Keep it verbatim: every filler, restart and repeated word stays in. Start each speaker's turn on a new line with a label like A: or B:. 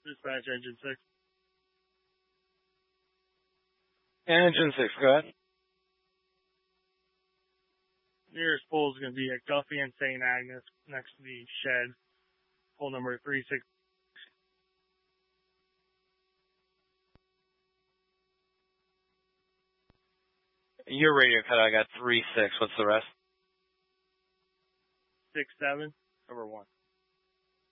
A: Dispatch engine six.
B: Engine six, go ahead.
A: Nearest pole is going to be at Guffey and Saint Agnes next to the shed. Pole number three six.
B: Your radio cut, I got three six. What's the rest?
A: Six seven, number one.